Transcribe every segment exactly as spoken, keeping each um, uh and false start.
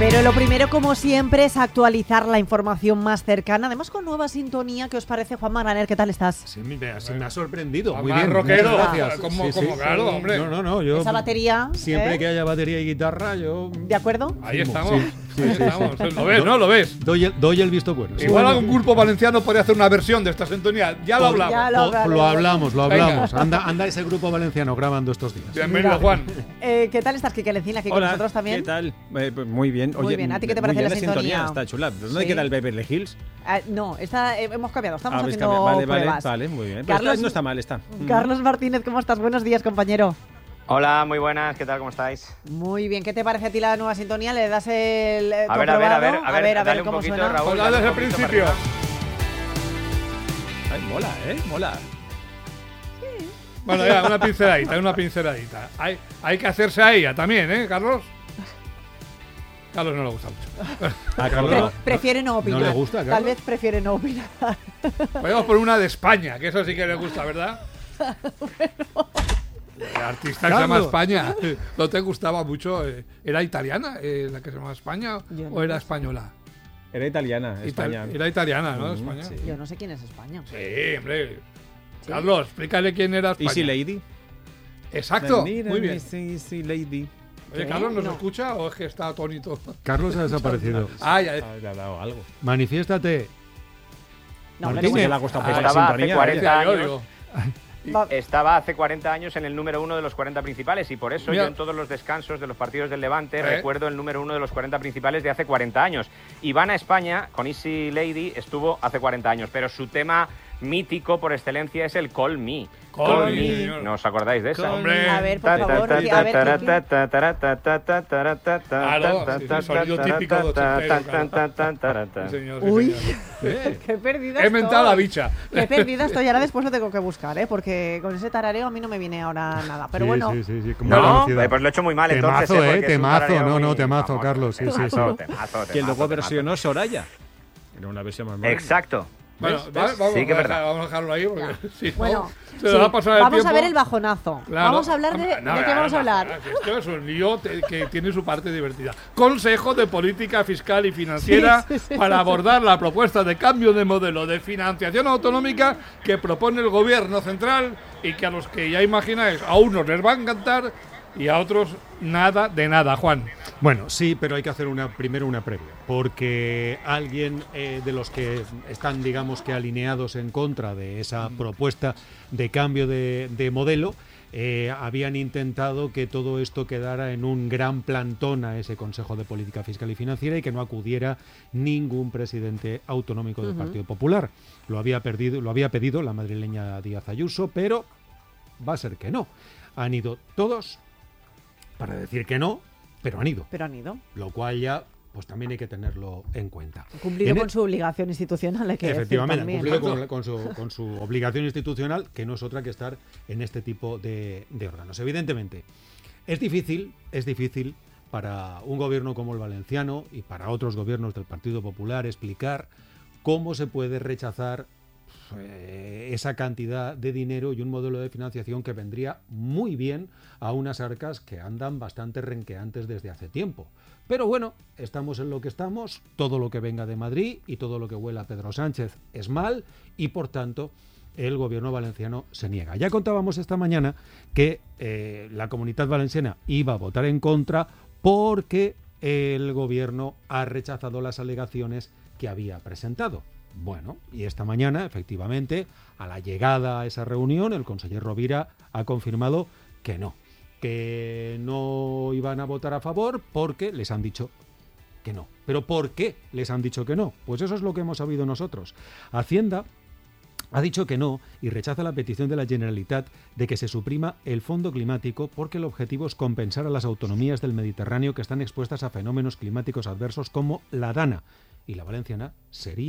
Pero lo primero, como siempre, es actualizar la información más cercana, además con nueva sintonía. ¿Qué os parece, Juan Magranel? ¿Qué tal estás? Sí, me, sí, me ha sorprendido. Muy Muy bien, bien, rockero. gracias. Como, Sí, sí, como sí. claro, hombre. No, no, no. Yo, Esa batería. Siempre ¿eh? que haya batería y guitarra, yo. ¿De acuerdo? Ahí firmo. estamos. Sí, sí, ahí sí, estamos. sí. Lo ves, ¿no? Lo ves. Doy el, doy el visto bueno. Sí, Igual bueno. algún grupo valenciano podría hacer una versión de esta sintonía. Ya lo hablamos. Ya Lo, Lo- lo hablamos, lo Venga. hablamos. Anda, anda ese grupo valenciano grabando estos días. Bienvenido, Mira. Juan. Eh, ¿Qué tal estás, Quique Lencina? Aquí con Hola, nosotros también. ¿qué tal? Eh, pues muy bien. Muy Oye, bien. ¿A ti qué te muy parece bien la sintonía? Está chula. ¿Dónde Sí. queda el Beverly Hills? Ah, no, esta, eh, hemos cambiado. Estamos Habéis haciendo cambiado. Vale, vale, pruebas. vale, muy bien. Pues Carlos- está- no está mal, está. Carlos Martínez, ¿cómo estás? Buenos días, compañero. Hola, muy buenas, ¿qué tal? ¿Cómo estáis? Muy bien. ¿Qué te parece a ti la nueva sintonía? ¿Le das el eh, A ver, a ver, a ver, comprobado? a ver, a ver dale un cómo poquito, suena. Raúl. Hola dale desde un el poquito principio. para arriba. Ay, mola, ¿eh? Mola. Bueno, ya, una pinceladita, una pinceladita. Hay, hay que hacerse a ella también, ¿eh, Carlos? Carlos no le gusta mucho. A Pre- Carlos. prefiere no opinar. ¿No le gusta, Tal Carlos? vez prefiere no opinar. Vamos por una de España, que eso sí que le gusta, ¿verdad? La artista que se llama Carlos. España. ¿No te gustaba mucho? eh, ¿Era italiana eh, la que se llama España Yo no o era sé. española? Era italiana, Ital- España. Era italiana, ¿no? Mm, España. sí. Yo no sé quién es España. Sí, hombre. Sí. Carlos, explícale quién era España. Easy Lady. Exacto, Mira, muy bien. Easy, easy Lady. Oye, ¿Qué? Carlos, ¿nos No. escucha o es que está atónito? Carlos ha desaparecido. Ah, ya. Ah, le ha dado algo. Manifiéstate. No, Martínez. pero Pues se le ha costado Ah, empezar la estaba hace sintonía. cuarenta Decía yo, años. digo. Va- Estaba hace cuarenta años en el número uno de los cuarenta principales y por eso Mira. yo en todos los descansos de los partidos del Levante ¿Eh? recuerdo el número uno de los cuarenta principales de hace cuarenta años. Ivana España con Easy Lady estuvo hace cuarenta años, pero su tema mítico por excelencia es el Call Me. Call Me, señor. ¿No os acordáis de esa? Call Hombre. A ver, por favor. A ver, ¿qué- qué- Claro, sí, sí, sonido típico de ochentero, Sí, señor, sí, Uy, señor. qué perdida He estoy. mentado la bicha. Qué perdida estoy. Ahora después lo tengo que buscar, ¿eh? Porque con ese tarareo a mí no me viene ahora nada. Pero Sí, bueno, sí, sí, sí, como No, conocida. eh, pues lo he hecho muy mal entonces. Temazo, porque eh, es un temazo, tarareo no, no, muy temazo, famoso. Carlos, sí, sí, sí. Temazo, temazo, Que luego temazo. versionó Soraya. Era una versión más moderna. Exacto. Bueno, ¿Ves? va- vamos, Sí, que a es dejar- verdad. vamos a dejarlo ahí porque si no, bueno. se sí. nos va a pasar el Vamos tiempo. a ver el bajonazo. Claro. Vamos a hablar de... No, ¿De qué no, vamos a no, hablar? no, Esto es un lío te- que tiene su parte divertida. Consejo de Política Fiscal y Financiera Sí, sí, sí. para abordar la propuesta de cambio de modelo de financiación autonómica que propone el Gobierno central y que a los que ya imagináis a unos les va a encantar y a otros nada de nada, Juan. Bueno, sí, pero hay que hacer una primero una previa, porque alguien eh, de los que están, digamos que alineados en contra de esa propuesta de cambio de, de modelo, eh, habían intentado que todo esto quedara en un gran plantón a ese Consejo de Política Fiscal y Financiera y que no acudiera ningún presidente autonómico del Ujú. Partido Popular. Lo había perdido, lo había pedido la madrileña Díaz Ayuso, pero va a ser que no. Han ido todos para decir que no, pero han ido. Pero han ido. Lo cual ya, pues también hay que tenerlo en cuenta. Han cumplido En con el- su obligación institucional, hay que decir Efectivamente, han también, cumplido ¿no? con, la- con su, con su obligación institucional, que no es otra que estar en este tipo de, de órganos. Evidentemente, es difícil, es difícil para un gobierno como el valenciano y para otros gobiernos del Partido Popular explicar cómo se puede rechazar eh, esa cantidad de dinero y un modelo de financiación que vendría muy bien a unas arcas que andan bastante renqueantes desde hace tiempo. Pero bueno, estamos en lo que estamos, todo lo que venga de Madrid y todo lo que huela a Pedro Sánchez es mal y por tanto el gobierno valenciano se niega. Ya contábamos esta mañana que eh, la Comunitat Valenciana iba a votar en contra porque el gobierno ha rechazado las alegaciones que había presentado. Bueno, y esta mañana, efectivamente, a la llegada a esa reunión, el conseller Rovira ha confirmado que no, que no iban a votar a favor porque les han dicho que no. ¿Pero por qué les han dicho que no? Pues eso es lo que hemos sabido nosotros. Hacienda ha dicho que no y rechaza la petición de la Generalitat de que se suprima el Fondo Climático porque el objetivo es compensar a las autonomías del Mediterráneo que están expuestas a fenómenos climáticos adversos como la Dana. Y la valenciana sería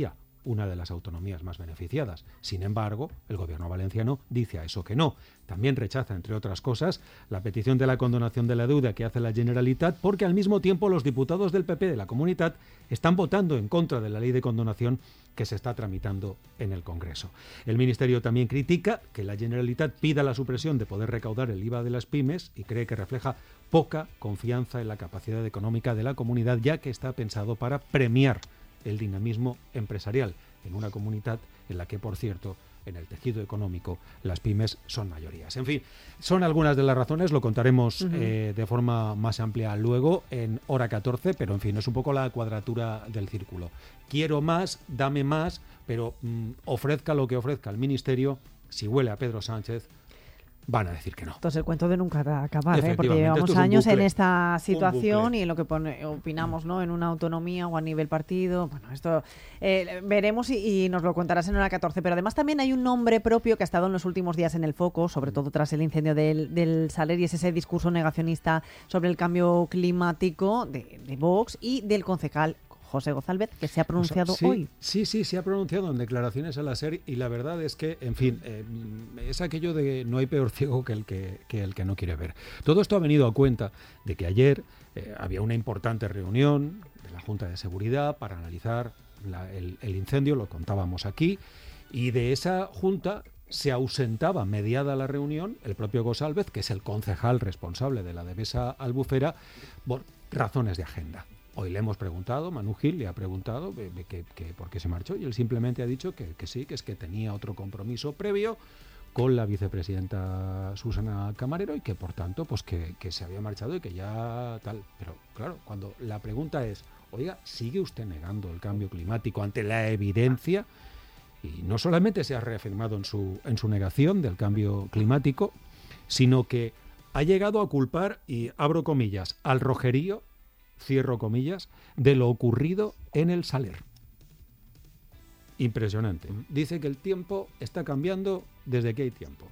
una de las autonomías más beneficiadas. Sin embargo, el gobierno valenciano dice a eso que no. También rechaza, entre otras cosas, la petición de la condonación de la deuda que hace la Generalitat, porque al mismo tiempo los diputados del P P de la Comunitat están votando en contra de la ley de condonación que se está tramitando en el Congreso. El Ministerio también critica que la Generalitat pida la supresión de poder recaudar el I V A de las pymes y cree que refleja poca confianza en la capacidad económica de la comunidad, ya que está pensado para premiar el dinamismo empresarial en una comunidad en la que, por cierto, en el tejido económico las pymes son mayorías. En fin, son algunas de las razones, lo contaremos uh-huh. eh, de forma más amplia luego en hora catorce, pero en fin, es un poco la cuadratura del círculo. Quiero más, dame más, pero mm, ofrezca lo que ofrezca el Ministerio, si huele a Pedro Sánchez, van a decir que no. Entonces el cuento de nunca acabar, ¿eh? Porque llevamos años bucle, en esta situación y en lo que pone, opinamos, ¿no? En una autonomía o a nivel partido. Bueno, esto eh, veremos y, y nos lo contarás en hora catorce. Pero además también hay un nombre propio que ha estado en los últimos días en el foco, sobre todo tras el incendio del, del Saler, y es ese discurso negacionista sobre el cambio climático de, de Vox y del concejal José González, que se ha pronunciado sí, hoy. Sí, sí, se ha pronunciado en declaraciones a la SER y la verdad es que, en fin, eh, es aquello de no hay peor ciego que el que, que el que no quiere ver. Todo esto ha venido a cuenta de que ayer eh, había una importante reunión de la Junta de Seguridad para analizar la, el, el incendio, lo contábamos aquí, y de esa Junta se ausentaba, mediada la reunión, el propio González, que es el concejal responsable de la Devesa Albufera, por razones de agenda. Hoy le hemos preguntado, Manu Gil le ha preguntado que, que, que por qué se marchó y él simplemente ha dicho que, que sí, que es que tenía otro compromiso previo con la vicepresidenta Susana Camarero y que por tanto pues que, que se había marchado y que ya tal. Pero claro, cuando la pregunta es, oiga, ¿sigue usted negando el cambio climático ante la evidencia? Y no solamente se ha reafirmado en su, en su negación del cambio climático, sino que ha llegado a culpar, y abro comillas, al rojerío, cierro comillas, de lo ocurrido en el Saler. Impresionante. Dice que el tiempo está cambiando desde que hay tiempo.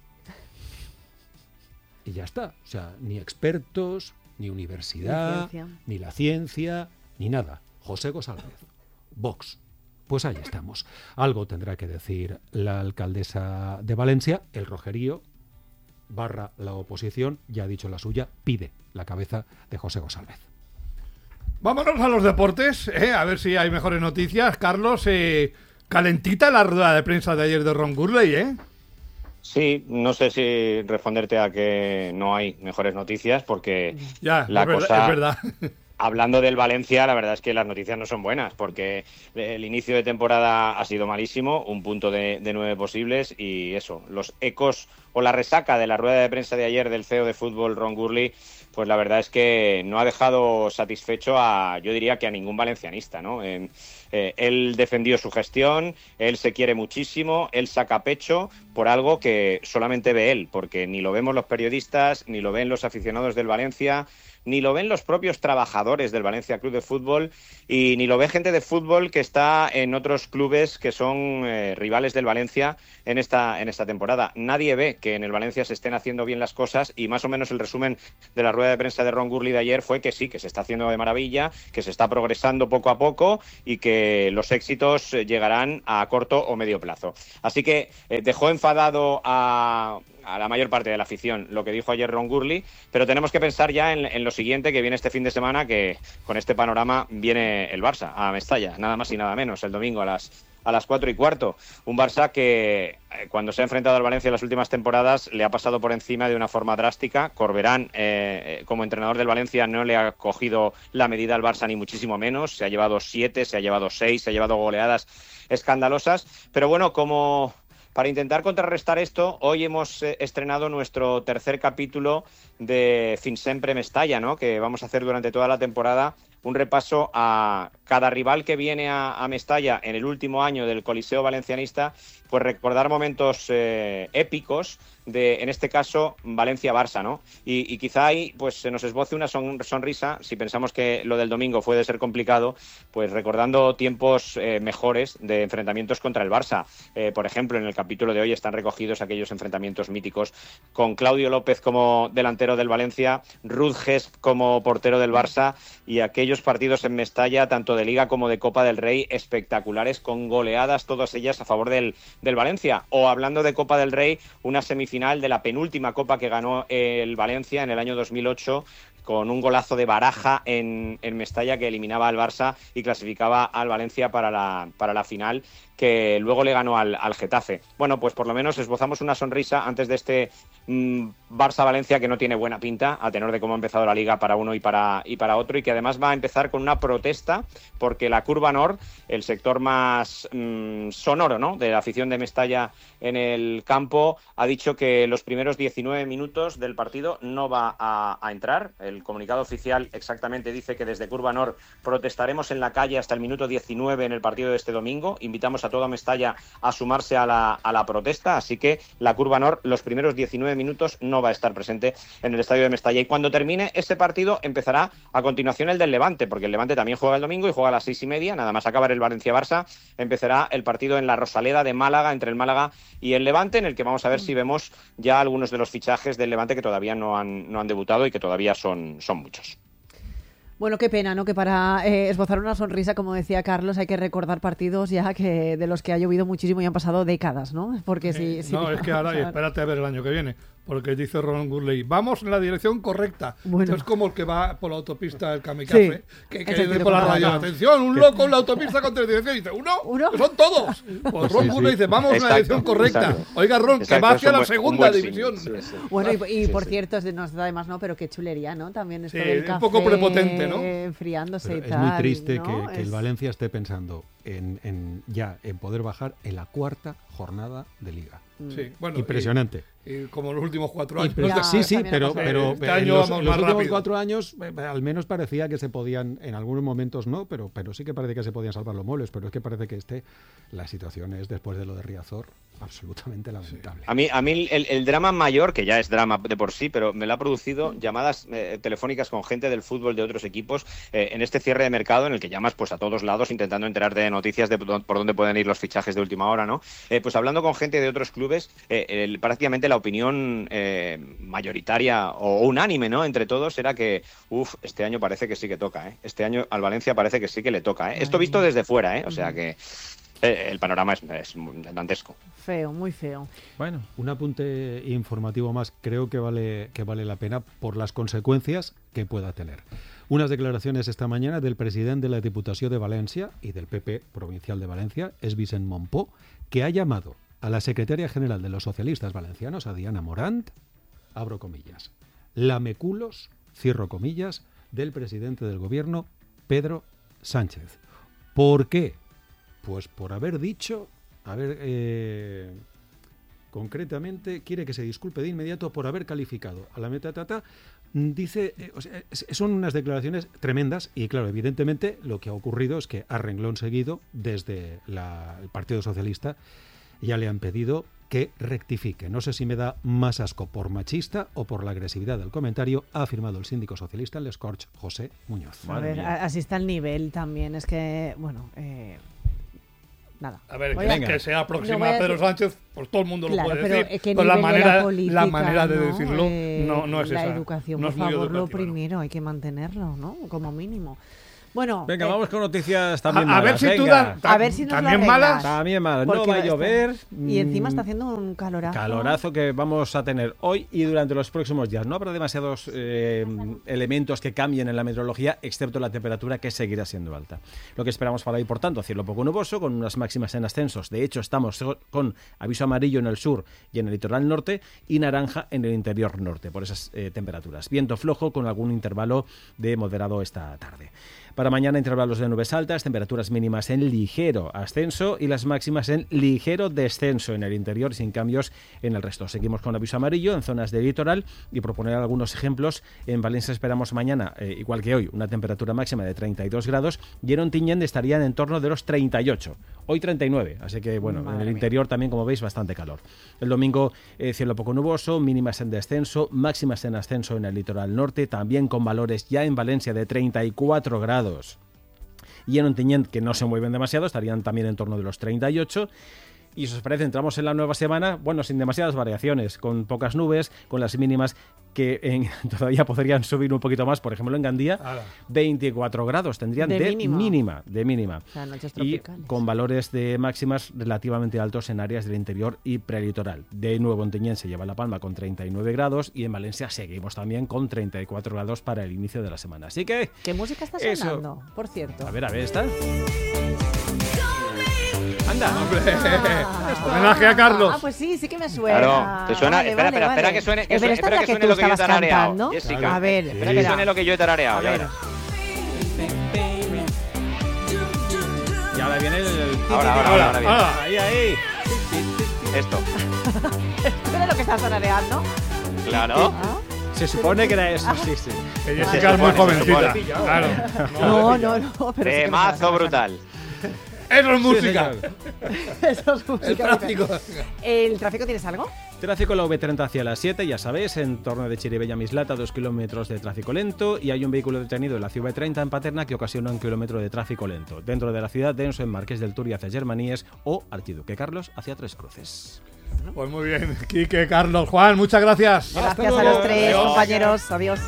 Y ya está. O sea, ni expertos, ni universidad, ni la ciencia, ni nada. José González, Vox. Pues ahí estamos. Algo tendrá que decir la alcaldesa de Valencia. El rojerío barra la oposición, ya ha dicho la suya, pide la cabeza de José González. Vámonos a los deportes, eh, a ver si hay mejores noticias. Carlos, eh, calentita la rueda de prensa de ayer de Ron Gurley, ¿eh? Sí, no sé si responderte a que no hay mejores noticias, porque ya, la es cosa... verdad, es verdad. Hablando del Valencia, la verdad es que las noticias no son buenas, porque el inicio de temporada ha sido malísimo, un punto de, de nueve posibles, y eso, los ecos o la resaca de la rueda de prensa de ayer del C E O de fútbol, Ron Gurley, pues la verdad es que no ha dejado satisfecho a, yo diría que a ningún valencianista, ¿no? Eh, eh, él defendió su gestión, él se quiere muchísimo, él saca pecho por algo que solamente ve él, porque ni lo vemos los periodistas, ni lo ven los aficionados del Valencia, ni lo ven los propios trabajadores del Valencia Club de Fútbol y ni lo ve gente de fútbol que está en otros clubes que son eh, rivales del Valencia en esta, en esta temporada. Nadie ve que en el Valencia se estén haciendo bien las cosas y más o menos el resumen de la rueda de prensa de Ron Gurley de ayer fue que sí, que se está haciendo de maravilla, que se está progresando poco a poco y que los éxitos llegarán a corto o medio plazo. Así que eh, dejó enfadado a... a la mayor parte de la afición, lo que dijo ayer Ron Gurley, pero tenemos que pensar ya en, en lo siguiente que viene este fin de semana, que con este panorama viene el Barça a Mestalla, nada más y nada menos, el domingo a las a las cuatro y cuarto. Un Barça que eh, cuando se ha enfrentado al Valencia en las últimas temporadas le ha pasado por encima de una forma drástica. Corberán, eh, como entrenador del Valencia, no le ha cogido la medida al Barça ni muchísimo menos. Se ha llevado siete, se ha llevado seis, se ha llevado goleadas escandalosas. Pero bueno, como... para intentar contrarrestar esto, hoy hemos eh, estrenado nuestro tercer capítulo de Fin Sempre Mestalla, ¿no? Que vamos a hacer durante toda la temporada un repaso a cada rival que viene a, a Mestalla en el último año del Coliseo Valencianista, pues recordar momentos eh, épicos de, en este caso, Valencia-Barça, ¿no? Y, y quizá ahí pues se nos esboce una son, sonrisa, si pensamos que lo del domingo fue de ser complicado, pues recordando tiempos eh, mejores de enfrentamientos contra el Barça. Eh, por ejemplo, en el capítulo de hoy están recogidos aquellos enfrentamientos míticos con Claudio López como delantero del Valencia, Ruud Gest como portero del Barça y aquellos partidos en Mestalla, tanto de Liga como de Copa del Rey, espectaculares, con goleadas todas ellas a favor del, del Valencia. O hablando de Copa del Rey, una semifinal de la penúltima Copa que ganó el Valencia en el año dos mil ocho, con un golazo de Baraja en, en Mestalla que eliminaba al Barça y clasificaba al Valencia para la, para la final, que luego le ganó al, al Getafe. Bueno, pues por lo menos esbozamos una sonrisa antes de este mmm, Barça-Valencia que no tiene buena pinta, a tenor de cómo ha empezado la Liga para uno y para, y para otro, y que además va a empezar con una protesta porque la Curva Nord, el sector más mmm, sonoro, ¿no?, de la afición de Mestalla en el campo, ha dicho que los primeros diecinueve minutos del partido no va a, a entrar. El comunicado oficial exactamente dice que desde Curva Nord protestaremos en la calle hasta el minuto diecinueve en el partido de este domingo. Invitamos a toda Mestalla a sumarse a la, a la protesta, así que la Curva Nord los primeros diecinueve minutos no va a estar presente en el estadio de Mestalla, y cuando termine este partido empezará a continuación el del Levante, porque el Levante también juega el domingo y juega a las seis y media, nada más acabar el Valencia-Barça, empezará el partido en la Rosaleda de Málaga, entre el Málaga y el Levante, en el que vamos a ver si vemos ya algunos de los fichajes del Levante que todavía no han, no han debutado y que todavía son, son muchos. Bueno, qué pena, ¿no? Que para eh, esbozar una sonrisa, como decía Carlos, hay que recordar partidos ya que de los que ha llovido muchísimo y han pasado décadas, ¿no? Porque si, eh, si no, es que ahora, espérate a ver el año que viene, porque dice Ron Gurley, vamos en la dirección correcta. Bueno. Es como el que va por la autopista del Kamikaze, Sí, que, que ese dice tiro por la con la radio, mano. atención, un loco en la autopista con tres direcciones, y dice, ¿uno? ¿Uno? Son todos. Pues Ron Sí, Gurley sí. dice, vamos en la Exacto, dirección correcta. exacto. Oiga, Ron, que Exacto, va es hacia un la buen- un segunda buen división. símil, sí, sí. Bueno, y, y Sí, por sí. cierto, es- nos da además, ¿no? Pero qué chulería, ¿no? También esto Sí, del un café poco prepotente, ¿no? enfriándose Pero y es tal, muy triste ¿no? que, que Es- el Valencia esté pensando en, en ya en poder bajar en la cuarta jornada de Liga. Sí, bueno, Impresionante. Y, y como los últimos cuatro años. Impre- Ya, sí, sí, también ha pero, pasado. pero Este en año los, vamos en los más últimos rápido. cuatro años eh, al menos parecía que se podían, en algunos momentos no, pero, pero sí que parece que se podían salvar los muebles, pero es que parece que este, la situación es, después de lo de Riazor, absolutamente lamentable. A mí, a mí el, el drama mayor, que ya es drama de por sí, pero me lo ha producido llamadas eh, telefónicas con gente del fútbol de otros equipos eh, en este cierre de mercado en el que llamas pues a todos lados intentando enterarte de noticias de por dónde pueden ir los fichajes de última hora, ¿no? Eh, pues hablando con gente de otros clubes, eh, el, prácticamente la opinión eh, mayoritaria o unánime, ¿no?, entre todos era que, uff, este año parece que sí que toca, ¿eh? Este año al Valencia parece que sí que le toca, ¿eh? Esto visto desde fuera, ¿eh? O sea que eh, el panorama es, es dantesco. Feo, muy feo. Bueno, Un apunte informativo más, creo que vale, que vale la pena por las consecuencias que pueda tener. Unas declaraciones esta mañana del presidente de la Diputació de Valencia y del P P provincial de Valencia, es Vicent Montpó, que ha llamado a la secretaria general de los socialistas valencianos, a Diana Morant, abro comillas, lameculos, cierro comillas, del presidente del gobierno, Pedro Sánchez. ¿Por qué? Pues por haber dicho, haber eh, concretamente quiere que se disculpe de inmediato por haber calificado a la metatata. Dice, eh, o sea, es- son unas declaraciones tremendas y claro, evidentemente lo que ha ocurrido es que a renglón seguido desde la- el Partido Socialista ya le han pedido que rectifique. No sé si me da más asco por machista o por la agresividad del comentario, ha afirmado el síndico socialista en Les Corts, José Muñoz. A Madre ver, mía. a- así está el nivel también. Es que, bueno, eh, nada. A ver, Voy que, a- que sea próxima no voy a a Pedro decir- Sánchez, pues todo el mundo Claro, lo puede pero decir. eh, ¿qué Pero la nivel de manera, la política, la manera de ¿no? decirlo Eh, no, no es la esa. educación, no por es muy favor, lo educativa, ¿no? primero, hay que mantenerlo, ¿no? Como mínimo. Bueno, venga, eh, vamos con noticias A, también a ver malas. si tú venga. dan, A ver si nos lo también arreglas. malas. También malas. No porque va a está- llover. Y encima está mm, haciendo un calorazo. Calorazo que vamos a tener hoy y durante los próximos días. No habrá demasiados eh, elementos que cambien en la meteorología, excepto la temperatura, que seguirá siendo alta. Lo que esperamos para hoy, por tanto, cielo poco nuboso, con unas máximas en ascensos. De hecho, estamos con aviso amarillo en el sur y en el litoral norte y naranja en el interior norte, por esas eh, temperaturas. Viento flojo con algún intervalo de moderado esta tarde. Para mañana, intervalos de nubes altas, temperaturas mínimas en ligero ascenso y las máximas en ligero descenso en el interior, sin cambios en el resto. Seguimos con aviso amarillo en zonas de litoral y proponer algunos ejemplos. En Valencia esperamos mañana, eh, igual que hoy, una temperatura máxima de treinta y dos grados y en Ontinyent estarían en torno de los treinta y ocho. Hoy treinta y nueve, así que bueno, Madre en el interior mía. También, como veis, bastante calor. El domingo, eh, cielo poco nuboso, mínimas en descenso, máximas en ascenso en el litoral norte, también con valores ya en Valencia de treinta y cuatro grados. Y en Ontinyent, que no se mueven demasiado, estarían también en torno de los treinta y ocho. Y si os parece, entramos en la nueva semana, bueno, sin demasiadas variaciones, con pocas nubes, con las mínimas que en, todavía podrían subir un poquito más. Por ejemplo, en Gandía, veinticuatro grados tendrían de, de mínima, de mínima. O sea, noches y tropicales. Con valores de máximas relativamente altos en áreas del interior y prelitoral. De nuevo, Ontinyent se lleva la palma con treinta y nueve grados y en Valencia seguimos también con treinta y cuatro grados para el inicio de la semana. Así que... ¿Qué música está sonando, eso. por cierto? A ver, a ver, ¿está? Anda, hombre. Homenaje a Carlos. Ah, pues sí, sí que me suena. Claro, te suena. Vale, espera, vale, espera, vale. espera que suene, que Eh, suene, pero esta espera es la que que suene tú lo que yo he estabas tarareado. cantando. Jessica. A ver, Espera que suene lo que yo he tarareado. A Ya ver. verás. y ahora viene el... el Ahora, ahora, ahora, ahora viene. Ah, Ahí, ahí. Esto. Esto era lo que estás tarareando. Claro. ¿Ah? Se supone que era eso, sí, sí. que Se Jessica es muy supone, se jovencita. supone. Claro. No, no, no. Pero sí que me Temazo suena. brutal. Eso es música. Eso es música. El tráfico. ¿El tráfico tienes algo? Tráfico en la V treinta hacia las siete, ya sabéis, en torno de Chirivella a Mislata, dos kilómetros de tráfico lento y hay un vehículo detenido en la V treinta en Paterna que ocasiona un kilómetro de tráfico lento. Dentro de la ciudad, denso en Marqués del Turia hacia Germaníes o Archiduque Carlos hacia Tres Cruces. Pues muy bien, Quique, Carlos, Juan, muchas gracias. Gracias a los tres, Adiós. compañeros. Adiós.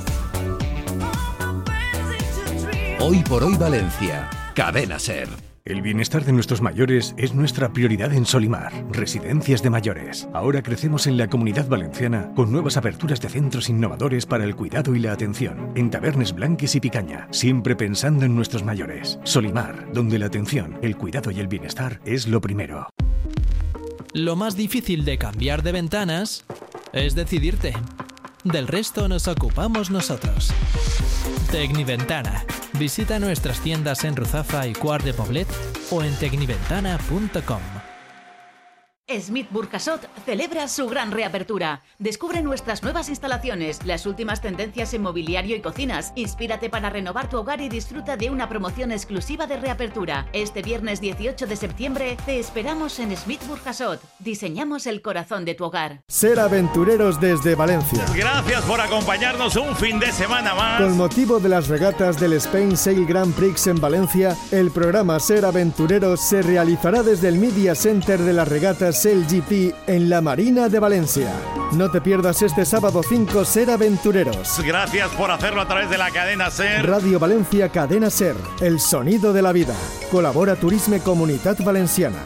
Hoy por hoy Valencia. Cadena SER. El bienestar de nuestros mayores es nuestra prioridad en Solimar, Residencias de Mayores. Ahora crecemos en la Comunidad Valenciana con nuevas aperturas de centros innovadores para el cuidado y la atención, en Tabernes Blanques y Picaña, siempre pensando en nuestros mayores. Solimar, donde la atención, el cuidado y el bienestar es lo primero. Lo más difícil de cambiar de ventanas es decidirte. Del resto nos ocupamos nosotros. Tecniventana. Visita nuestras tiendas en Ruzafa y Quart de Poblet o en tecniventana punto com. Smith Burjasot celebra su gran reapertura. Descubre nuestras nuevas instalaciones, las últimas tendencias en mobiliario y cocinas. Inspírate para renovar tu hogar y disfruta de una promoción exclusiva de reapertura. Este viernes dieciocho de septiembre te esperamos en Smith Burjasot. Diseñamos el corazón de tu hogar. Ser aventureros desde Valencia. Gracias por acompañarnos un fin de semana más. Con motivo de las regatas del Spain Sail Grand Prix en Valencia, el programa Ser Aventureros se realizará desde el Media Center de las regatas Sail G P en la Marina de Valencia. No te pierdas este sábado cinco Ser Aventureros. Gracias por hacerlo a través de la cadena SER. Radio Valencia Cadena SER, el sonido de la vida. Colabora Turisme Comunitat Valenciana.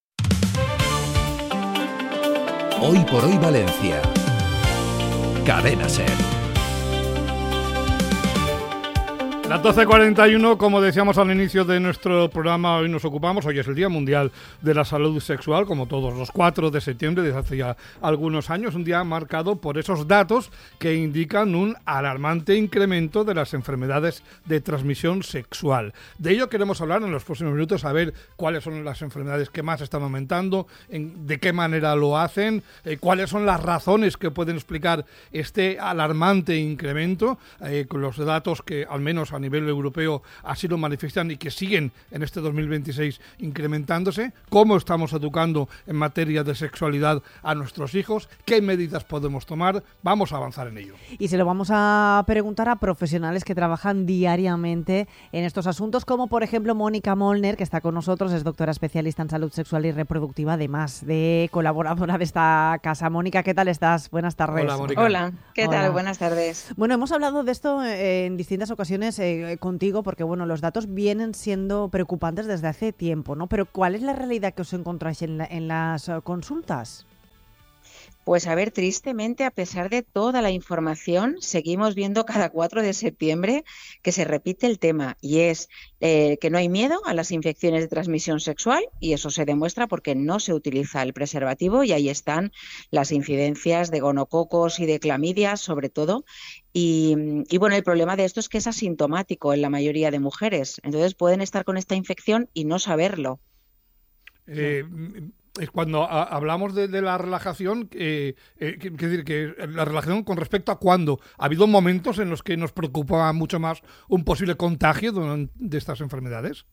Hoy por hoy Valencia. Cadena SER. Las doce cuarenta y uno, como decíamos al inicio de nuestro programa, hoy nos ocupamos, hoy es el Día Mundial de la Salud Sexual, como todos los cuatro de septiembre, desde hace ya algunos años, un día marcado por esos datos que indican un alarmante incremento de las enfermedades de transmisión sexual. De ello queremos hablar en los próximos minutos, a ver cuáles son las enfermedades que más están aumentando, en, de qué manera lo hacen, eh, cuáles son las razones que pueden explicar este alarmante incremento, eh, con los datos que al menos a nivel europeo así lo manifiestan y que siguen en este dos mil veintiséis incrementándose, cómo estamos educando en materia de sexualidad a nuestros hijos, qué medidas podemos tomar, vamos a avanzar en ello. Y se lo vamos a preguntar a profesionales que trabajan diariamente en estos asuntos, como por ejemplo Mónica Molner, que está con nosotros, es doctora especialista en salud sexual y reproductiva, además de colaboradora de esta casa. Mónica, ¿qué tal estás? Buenas tardes. Hola, Mónica. Hola, ¿qué Hola. tal? Buenas tardes. Bueno, hemos hablado de esto eh, en distintas ocasiones eh, contigo, porque bueno, los datos vienen siendo preocupantes desde hace tiempo, ¿no? Pero ¿cuál es la realidad que os encontráis en, la, en las uh, consultas? Pues a ver, tristemente, a pesar de toda la información, seguimos viendo cada cuatro de septiembre que se repite el tema y es eh, que no hay miedo a las infecciones de transmisión sexual y eso se demuestra porque no se utiliza el preservativo y ahí están las incidencias de gonococos y de clamidias sobre todo. Y, y bueno, el problema de esto es que es asintomático en la mayoría de mujeres, entonces pueden estar con esta infección y no saberlo. Eh, es cuando a, hablamos de, de la relajación, eh, eh, que, que decir que la relajación con respecto a cuándo. ¿Ha habido momentos en los que nos preocupaba mucho más un posible contagio de, de estas enfermedades?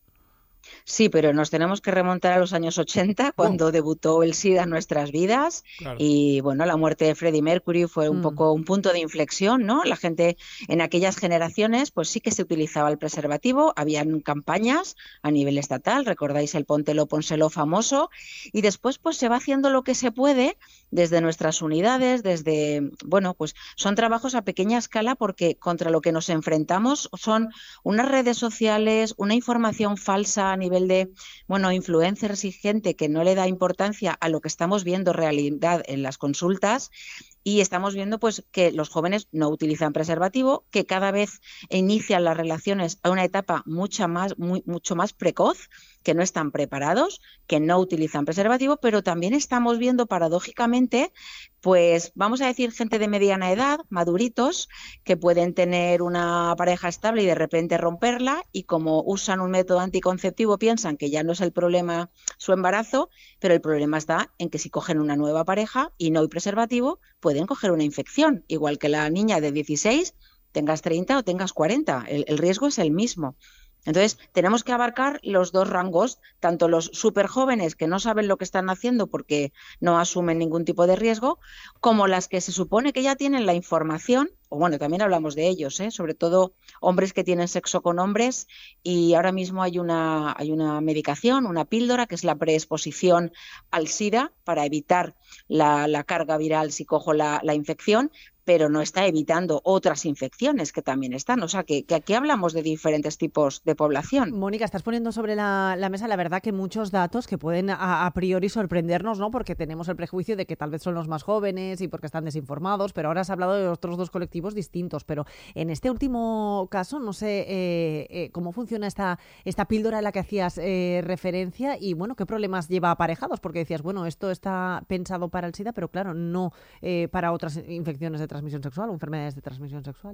Sí, pero nos tenemos que remontar a los años ochenta, cuando oh. debutó el SIDA en nuestras vidas. Claro. Y bueno, la muerte de Freddie Mercury fue un mm. poco un punto de inflexión, ¿no? La gente en aquellas generaciones, pues sí que se utilizaba el preservativo, habían campañas a nivel estatal, recordáis el Póntelo, Pónselo famoso, y después pues se va haciendo lo que se puede desde nuestras unidades, desde, bueno, pues son trabajos a pequeña escala porque contra lo que nos enfrentamos son unas redes sociales, una información falsa a nivel de, bueno, influencers y gente que no le da importancia a lo que estamos viendo realidad en las consultas y estamos viendo pues que los jóvenes no utilizan preservativo, que cada vez inician las relaciones a una etapa mucha más, muy, mucho más precoz, que no están preparados, que no utilizan preservativo, pero también estamos viendo paradójicamente, pues vamos a decir gente de mediana edad, maduritos, que pueden tener una pareja estable y de repente romperla y como usan un método anticonceptivo piensan que ya no es el problema su embarazo, pero el problema está en que si cogen una nueva pareja y no hay preservativo, pueden coger una infección, igual que la niña de dieciséis, tengas treinta o tengas cuarenta, el, el riesgo es el mismo. Entonces, tenemos que abarcar los dos rangos, tanto los súper jóvenes que no saben lo que están haciendo porque no asumen ningún tipo de riesgo, como las que se supone que ya tienen la información, o bueno, también hablamos de ellos, ¿eh? Sobre todo hombres que tienen sexo con hombres y ahora mismo hay una, hay una medicación, una píldora que es la preexposición al SIDA para evitar la, la carga viral si cojo la, la infección, pero no está evitando otras infecciones que también están. O sea, que, que aquí hablamos de diferentes tipos de población. Mónica, estás poniendo sobre la, la mesa, la verdad, que muchos datos que pueden a, a priori sorprendernos, ¿no? Porque tenemos el prejuicio de que tal vez son los más jóvenes y porque están desinformados, pero ahora has hablado de otros dos colectivos distintos. Pero en este último caso, no sé eh, eh, cómo funciona esta, esta píldora a la que hacías eh, referencia y, bueno, qué problemas lleva aparejados, porque decías, bueno, esto está pensado para el SIDA, pero claro, no eh, para otras infecciones de transmisión sexual o enfermedades de transmisión sexual.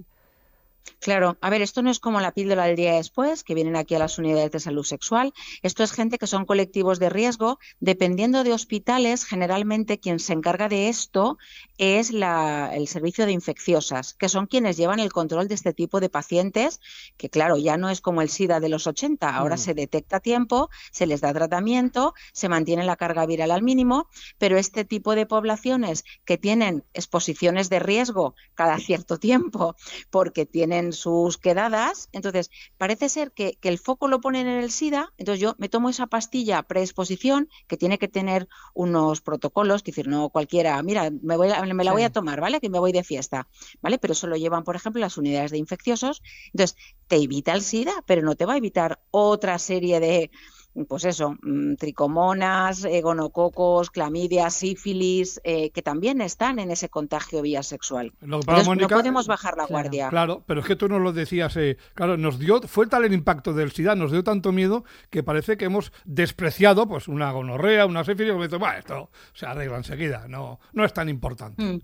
Claro, a ver, esto no es como la píldora del día después, que vienen aquí a las unidades de salud sexual. Esto es gente que son colectivos de riesgo. Dependiendo de hospitales, generalmente quien se encarga de esto es la, el servicio de infecciosas, que son quienes llevan el control de este tipo de pacientes, que claro, ya no es como el SIDA de los ochenta, ahora mm. se detecta a tiempo, se les da tratamiento, se mantiene la carga viral al mínimo, pero este tipo de poblaciones que tienen exposiciones de riesgo cada cierto tiempo, porque tienen sus quedadas, entonces parece ser que, que el foco lo ponen en el SIDA, entonces yo me tomo esa pastilla preexposición que tiene que tener unos protocolos, que decir, no cualquiera, mira, me, voy a, me la sí. voy a tomar, ¿vale? Que me voy de fiesta, ¿vale? Pero eso lo llevan, por ejemplo, las unidades de infecciosos, entonces te evita el SIDA, pero no te va a evitar otra serie de pues eso, tricomonas, eh, gonococos, clamidias, sífilis, eh, que también están en ese contagio vía sexual. Lo que pasa, Entonces, Mónica, no podemos bajar la claro, guardia. Claro, pero es que tú nos lo decías, eh, claro, nos dio, fue tal el impacto del SIDA, nos dio tanto miedo que parece que hemos despreciado pues una gonorrea, una sífilis, como dice, bueno, esto se arregla enseguida, no, no es tan importante. Mm.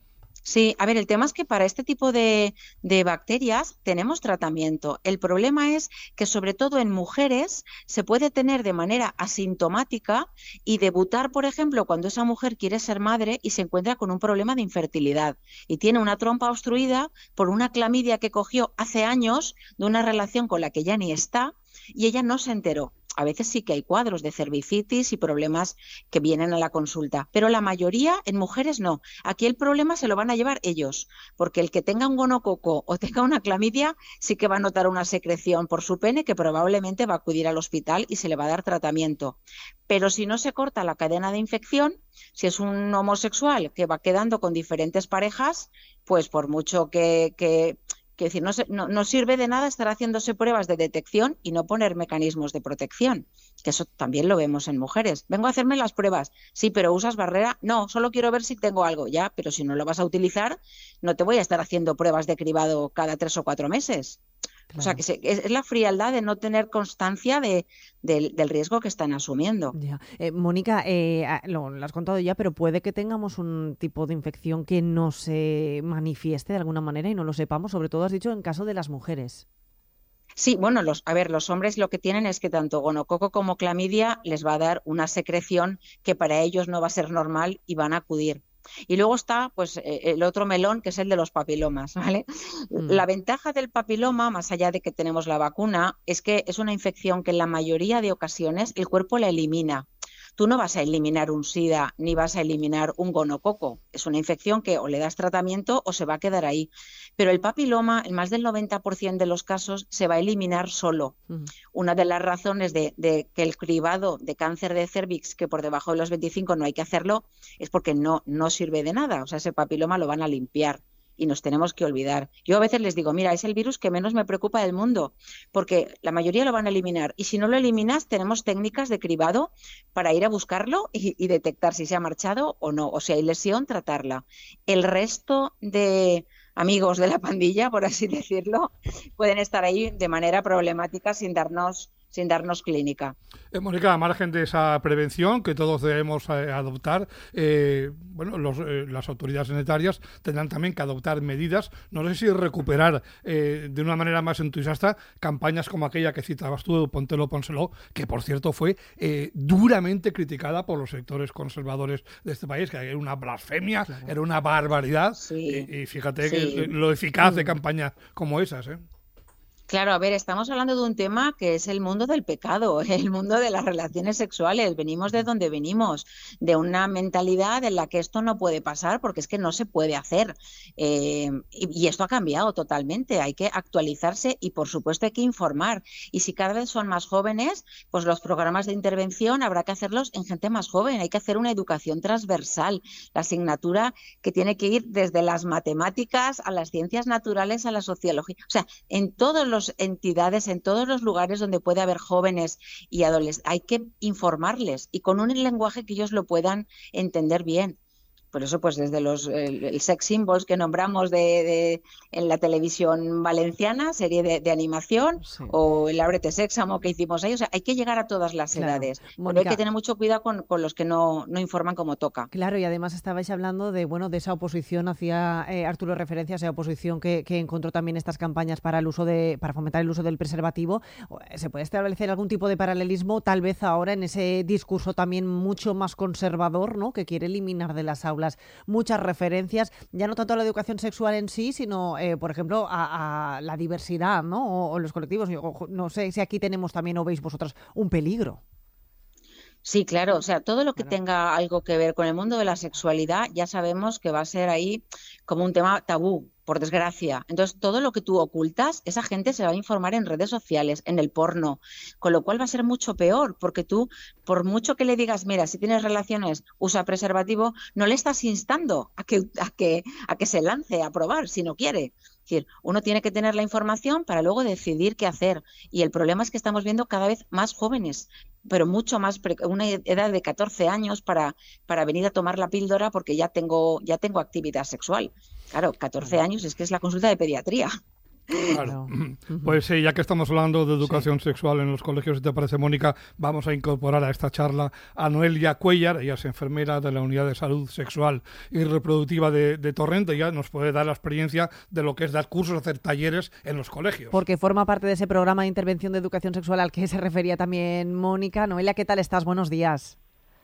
Sí, a ver, el tema es que para este tipo de, de bacterias tenemos tratamiento. El problema es que sobre todo en mujeres se puede tener de manera asintomática y debutar, por ejemplo, cuando esa mujer quiere ser madre y se encuentra con un problema de infertilidad y tiene una trompa obstruida por una clamidia que cogió hace años de una relación con la que ya ni está y ella no se enteró. A veces sí que hay cuadros de cervicitis y problemas que vienen a la consulta, pero la mayoría en mujeres no. Aquí el problema se lo van a llevar ellos, porque el que tenga un gonococo o tenga una clamidia sí que va a notar una secreción por su pene que probablemente va a acudir al hospital y se le va a dar tratamiento. Pero si no se corta la cadena de infección, si es un homosexual que va quedando con diferentes parejas, pues por mucho que... que Quiero decir, no, se, no, no sirve de nada estar haciéndose pruebas de detección y no poner mecanismos de protección, que eso también lo vemos en mujeres. Vengo a hacerme las pruebas, sí, pero ¿usas barrera? No, solo quiero ver si tengo algo, ya, pero si no lo vas a utilizar, no te voy a estar haciendo pruebas de cribado cada tres o cuatro meses. Claro. O sea, que se, es, es la frialdad de no tener constancia de, de, del riesgo que están asumiendo. Ya. Eh, Mónica, eh, lo, lo has contado ya, pero puede que tengamos un tipo de infección que no se manifieste de alguna manera y no lo sepamos, sobre todo has dicho en caso de las mujeres. Sí, bueno, los, a ver, los hombres lo que tienen es que tanto gonococo como clamidia les va a dar una secreción que para ellos no va a ser normal y van a acudir. Y luego está pues el otro melón, que es el de los papilomas, ¿vale? Mm. La ventaja del papiloma, más allá de que tenemos la vacuna, es que es una infección que en la mayoría de ocasiones el cuerpo la elimina. Tú no vas a eliminar un SIDA ni vas a eliminar un gonococo. Es una infección que o le das tratamiento o se va a quedar ahí. Pero el papiloma, en más del noventa por ciento de los casos, se va a eliminar solo. Uh-huh. Una de las razones de, de que el cribado de cáncer de cérvix, que por debajo de los veinticinco no hay que hacerlo, es porque no, no sirve de nada. O sea, ese papiloma lo van a limpiar. Y nos tenemos que olvidar. Yo a veces les digo, mira, es el virus que menos me preocupa del mundo, porque la mayoría lo van a eliminar. Y si no lo eliminas, tenemos técnicas de cribado para ir a buscarlo y, y detectar si se ha marchado o no, o si hay lesión, tratarla. El resto de amigos de la pandilla, por así decirlo, pueden estar ahí de manera problemática sin darnos... sin darnos clínica. Eh, Mónica, a margen de esa prevención que todos debemos eh, adoptar, eh, bueno, los, eh, las autoridades sanitarias tendrán también que adoptar medidas, no sé si recuperar eh, de una manera más entusiasta campañas como aquella que citabas tú, Póntelo, Pónselo, que por cierto fue eh, duramente criticada por los sectores conservadores de este país, que era una blasfemia, claro. Era una barbaridad, sí. y, y fíjate sí. que lo eficaz de campañas como esas, ¿eh? Claro, a ver, estamos hablando de un tema que es el mundo del pecado, el mundo de las relaciones sexuales. Venimos de donde venimos, de una mentalidad en la que esto no puede pasar porque es que no se puede hacer. Eh, y, y esto ha cambiado totalmente. Hay que actualizarse y, por supuesto, hay que informar. Y si cada vez son más jóvenes, pues los programas de intervención habrá que hacerlos en gente más joven. Hay que hacer una educación transversal, la asignatura que tiene que ir desde las matemáticas a las ciencias naturales a la sociología. O sea, en todos los entidades, en todos los lugares donde puede haber jóvenes y adolescentes, hay que informarles y con un lenguaje que ellos lo puedan entender bien. Por eso, pues desde los el, el sex symbols que nombramos de, de en la televisión valenciana, serie de, de animación, sí. O el Ábrete Sésamo que hicimos ahí, o sea, hay que llegar a todas las claro. edades. Mónica, pero hay que tener mucho cuidado con, con los que no, no informan como toca. Claro, y además estabais hablando de bueno de esa oposición, hacía eh, Arturo referencia a esa oposición que, que encontró también estas campañas para el uso de para fomentar el uso del preservativo. ¿Se puede establecer algún tipo de paralelismo, tal vez ahora en ese discurso también mucho más conservador, ¿no? Que quiere eliminar de las aulas muchas referencias, ya no tanto a la educación sexual en sí, sino, eh, por ejemplo, a, a la diversidad, ¿no? O, o los colectivos. O, no sé si aquí tenemos también, o veis vosotras, un peligro. Sí, claro, o sea, todo lo que claro. tenga algo que ver con el mundo de la sexualidad, ya sabemos que va a ser ahí como un tema tabú, por desgracia. Entonces, todo lo que tú ocultas, esa gente se va a informar en redes sociales, en el porno, con lo cual va a ser mucho peor, porque tú, por mucho que le digas, mira, si tienes relaciones, usa preservativo, no le estás instando a que, a que, a que se lance a probar si no quiere. Es decir, uno tiene que tener la información para luego decidir qué hacer. Y el problema es que estamos viendo cada vez más jóvenes, pero mucho más, pre- una edad de catorce años para, para venir a tomar la píldora porque ya tengo, ya tengo actividad sexual. Claro, catorce años es que es la consulta de pediatría. Claro. Pues sí, ya que estamos hablando de educación sí. sexual en los colegios, si te parece, Mónica, vamos a incorporar a esta charla a Noelia Cuellar. Ella es enfermera de la Unidad de Salud Sexual y Reproductiva de, de Torrente. Ella nos puede dar la experiencia de lo que es dar cursos, hacer talleres en los colegios. Porque forma parte de ese programa de intervención de educación sexual al que se refería también Mónica. Noelia, ¿qué tal estás? Buenos días.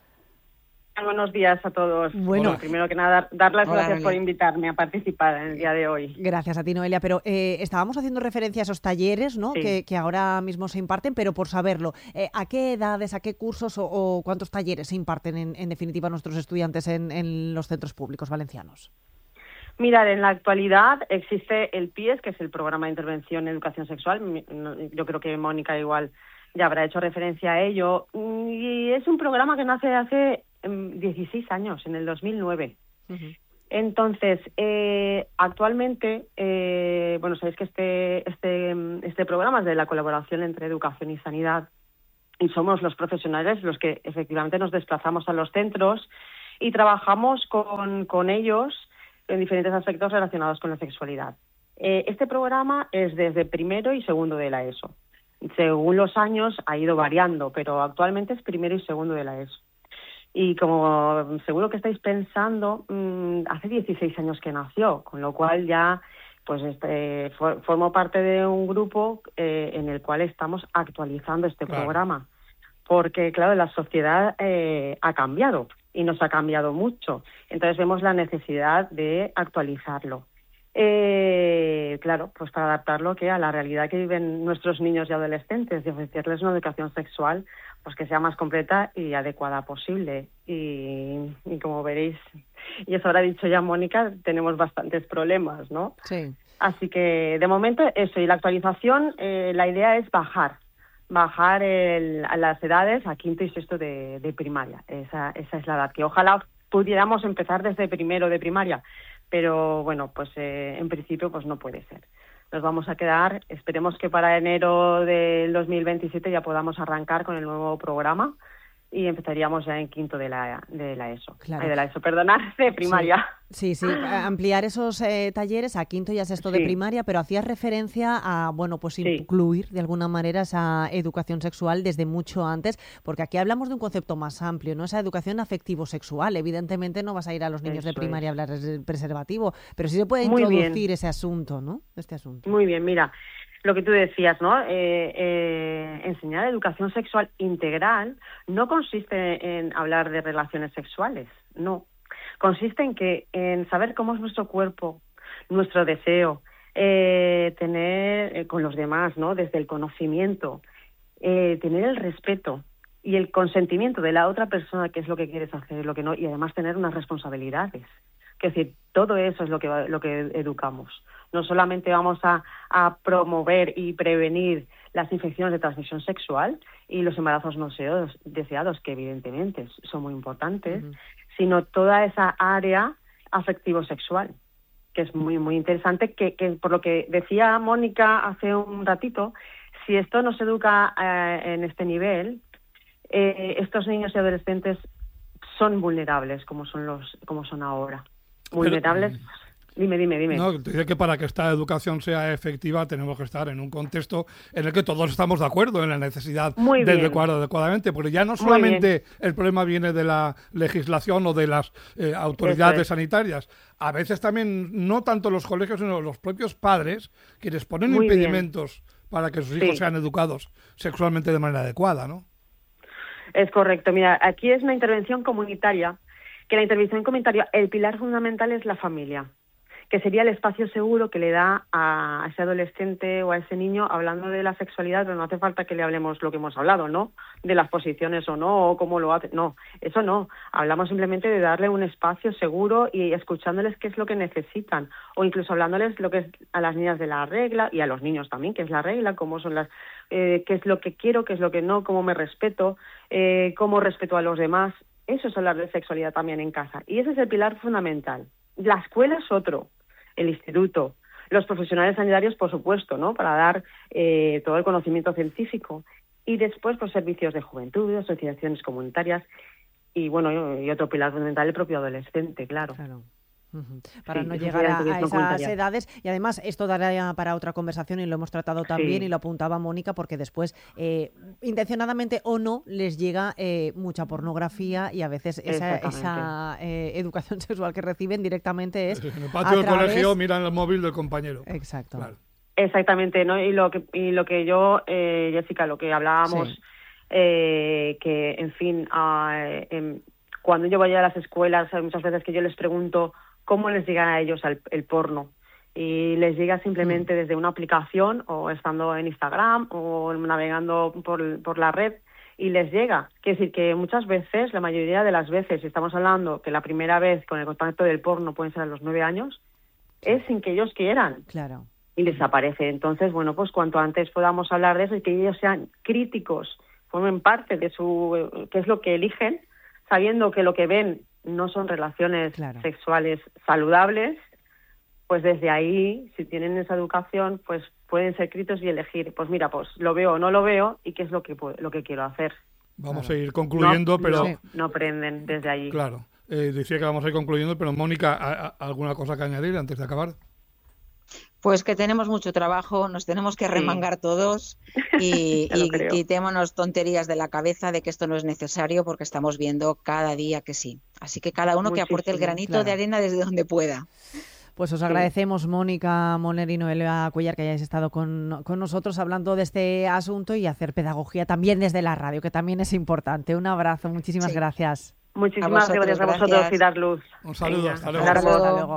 Buenos días a todos. Bueno, bueno primero que nada, dar las hola, gracias Noelia. por invitarme a participar en el día de hoy. Gracias a ti, Noelia. Pero eh, estábamos haciendo referencia a esos talleres, ¿no? Sí. Que, que ahora mismo se imparten, pero por saberlo, eh, ¿a qué edades, a qué cursos o, o cuántos talleres se imparten en, en definitiva nuestros estudiantes en, en los centros públicos valencianos? Mirad, en la actualidad existe el P I E S, que es el Programa de Intervención en Educación Sexual. Yo creo que Mónica igual ya habrá hecho referencia a ello. Y es un programa que nace hace dieciséis años, en el dos mil nueve. Uh-huh. Entonces, eh, actualmente, eh, bueno, sabéis que este, este, este programa es de la colaboración entre educación y sanidad, y somos los profesionales los que efectivamente nos desplazamos a los centros y trabajamos con, con ellos en diferentes aspectos relacionados con la sexualidad. Eh, este programa es desde primero y segundo de la ESO. Según los años ha ido variando, pero actualmente es primero y segundo de la ESO. Y como seguro que estáis pensando, mmm, hace dieciséis años que nació, con lo cual ya pues este, for, formo parte de un grupo eh, en el cual estamos actualizando este claro. programa. Porque, claro, la sociedad eh, ha cambiado y nos ha cambiado mucho. Entonces vemos la necesidad de actualizarlo. Eh, claro, pues para adaptarlo que a la realidad que viven nuestros niños y adolescentes y ofrecerles una educación sexual pues que sea más completa y adecuada posible. Y, y como veréis, y eso habrá dicho ya Mónica, tenemos bastantes problemas, ¿no? Sí. Así que de momento eso, y la actualización, eh, la idea es bajar, bajar el, a las edades a quinto y sexto de, de primaria. Esa, esa es la edad, que ojalá pudiéramos empezar desde primero de primaria, pero bueno, pues eh, en principio pues no puede ser. Nos vamos a quedar, esperemos que para enero del dos mil veintisiete ya podamos arrancar con el nuevo programa y empezaríamos ya en quinto de la de la ESO. Claro. Ay, de la ESO, perdonad, de primaria. Sí, sí, sí. Ampliar esos eh, talleres a quinto y a sexto sí. de primaria, pero hacías referencia a, bueno, pues sí. incluir de alguna manera esa educación sexual desde mucho antes, porque aquí hablamos de un concepto más amplio, ¿no? Esa educación afectivo-sexual. Evidentemente no vas a ir a los niños Eso de primaria es. a hablar del preservativo, pero sí se puede Muy introducir bien. ese asunto, ¿no? Este asunto. Muy bien, mira. Lo que tú decías, ¿no? Eh, eh, enseñar educación sexual integral no consiste en hablar de relaciones sexuales, no. Consiste en que en saber cómo es nuestro cuerpo, nuestro deseo, eh, tener eh, con los demás, ¿no? Desde el conocimiento, eh, tener el respeto y el consentimiento de la otra persona, qué es lo que quieres hacer, lo que no, y además tener unas responsabilidades. Es decir, todo eso es lo que lo que educamos. No solamente vamos a, a promover y prevenir las infecciones de transmisión sexual y los embarazos no deseados, deseados que evidentemente son muy importantes, uh-huh. sino toda esa área afectivo-sexual, que es muy, muy interesante, que, que por lo que decía Mónica hace un ratito, si esto no se educa eh, en este nivel, eh, estos niños y adolescentes son vulnerables como son los como son ahora. Vulnerables. Pero, dime, dime, dime. No, te diría que para que esta educación sea efectiva tenemos que estar en un contexto en el que todos estamos de acuerdo en la necesidad Muy de adecuar adecuadamente, porque ya no solamente el problema viene de la legislación o de las eh, autoridades es. sanitarias, a veces también no tanto los colegios sino los propios padres quienes ponen Muy impedimentos bien. para que sus hijos sí. sean educados sexualmente de manera adecuada, ¿no? Es correcto. Mira, aquí es una intervención comunitaria, que la intervención comunitaria, el pilar fundamental es la familia, que sería el espacio seguro que le da a ese adolescente o a ese niño hablando de la sexualidad, pero no hace falta que le hablemos lo que hemos hablado, ¿no? De las posiciones o no, o cómo lo hace, no, eso no. Hablamos simplemente de darle un espacio seguro y escuchándoles qué es lo que necesitan, o incluso hablándoles lo que es a las niñas de la regla y a los niños también, qué es la regla, cómo son las, eh, qué es lo que quiero, qué es lo que no, cómo me respeto, eh, cómo respeto a los demás. Eso es hablar de sexualidad también en casa. Y ese es el pilar fundamental. La escuela es otro, el instituto, los profesionales sanitarios, por supuesto, ¿no? Para dar eh, todo el conocimiento científico. Y después, pues, servicios de juventud, asociaciones comunitarias y, bueno, y otro pilar fundamental, el propio adolescente, claro. Claro. Uh-huh. Para sí, no llegar a, a esas edades. Y además esto daría para otra conversación y lo hemos tratado también sí. y lo apuntaba Mónica, porque después eh, intencionadamente o no les llega eh, mucha pornografía y a veces esa, esa eh, educación sexual que reciben directamente es en el patio del través... colegio miran el móvil del compañero. Exacto. Claro. Exactamente, ¿no? Y lo que y lo que yo eh, Jessica, lo que hablábamos sí. eh, que en fin uh, eh, cuando yo voy a las escuelas hay muchas veces que yo les pregunto cómo les llega a ellos el, el porno. Y les llega simplemente mm. desde una aplicación o estando en Instagram o navegando por, por la red y les llega. Quiere decir que muchas veces, la mayoría de las veces, si estamos hablando que la primera vez con el contacto del porno pueden ser a los nueve años, sí. es sin que ellos quieran. Claro. Y les aparece. Entonces, bueno, pues cuanto antes podamos hablar de eso y que ellos sean críticos, formen parte de su qué es lo que eligen, sabiendo que lo que ven no son relaciones claro. sexuales saludables, pues desde ahí, si tienen esa educación, pues pueden ser críticos y elegir, pues mira, pues lo veo o no lo veo y qué es lo que lo que quiero hacer. Vamos claro. a ir concluyendo, no, pero... No, no aprenden desde allí. Claro. Eh, decía que vamos a ir concluyendo, pero Mónica, ¿a, a, ¿alguna cosa que añadir antes de acabar? Pues que tenemos mucho trabajo, nos tenemos que remangar sí. todos y, y quitémonos tonterías de la cabeza de que esto no es necesario porque estamos viendo cada día que sí. Así que cada uno Muchísimo, que aporte el granito claro. de arena desde donde pueda. Pues os agradecemos, sí. Mónica Molner y Noelia Cuéllar, que hayáis estado con, con nosotros hablando de este asunto y hacer pedagogía también desde la radio, que también es importante. Un abrazo, muchísimas sí. gracias. Muchísimas gracias a vosotros y dar luz. Un saludo, Venga, hasta luego. Hasta luego. Hasta luego.